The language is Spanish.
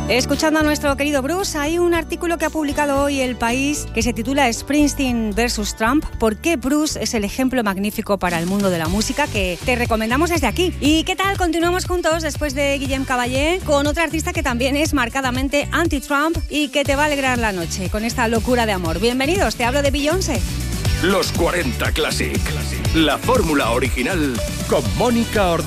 Escuchando a nuestro querido Bruce, hay un artículo que ha publicado hoy El País que se titula Springsteen vs. Trump, ¿por qué Bruce es el ejemplo magnífico para el mundo de la música?, que te recomendamos desde aquí. ¿Y qué tal? Continuamos juntos después de Guillem Caballé con otra artista que también es marcadamente anti-Trump y que te va a alegrar la noche con esta locura de amor. Bienvenidos, te hablo de Beyoncé. Los 40 Classic, la fórmula original con Mónica Ordaz.